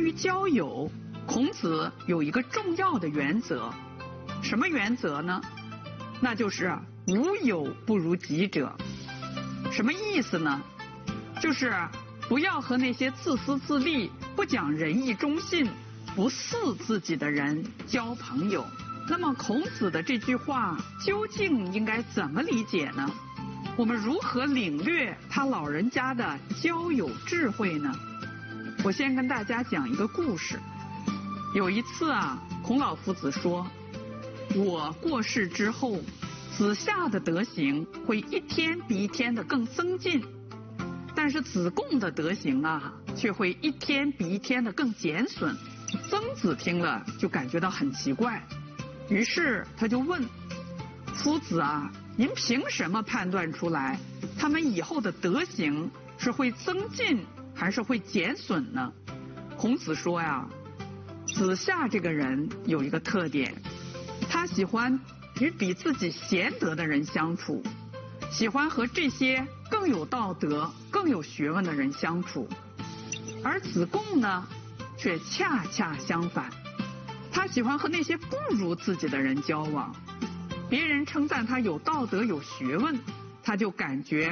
于交友，孔子有一个重要的原则，什么原则呢？那就是无友不如己者。什么意思呢？就是不要和那些自私自利、不讲仁义忠信、不似自己的人交朋友。那么孔子的这句话究竟应该怎么理解呢？我们如何领略他老人家的交友智慧呢？我先跟大家讲一个故事。有一次孔老夫子说，我过世之后，子夏的德行会一天比一天的更增进，但是子贡的德行却会一天比一天的更减损。曾子听了就感觉到很奇怪，于是他就问夫子您凭什么判断出来他们以后的德行是会增进还是会减损呢？孔子说子夏这个人有一个特点，他喜欢与比自己贤德的人相处，喜欢和这些更有道德、更有学问的人相处。而子贡呢，却恰恰相反，他喜欢和那些不如自己的人交往。别人称赞他有道德、有学问，他就感觉